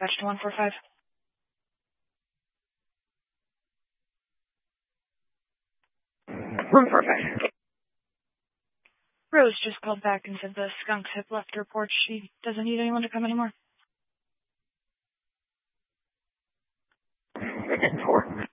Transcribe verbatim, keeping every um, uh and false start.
dispatch to one four five. one four five. Rose just called back and said the skunks have left her porch. She doesn't need anyone to come anymore. Four.